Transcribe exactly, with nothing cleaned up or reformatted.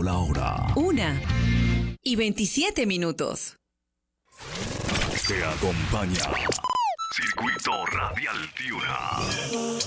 la hora. Una y veintisiete minutos. Te acompaña Circuito Radial Tiuna.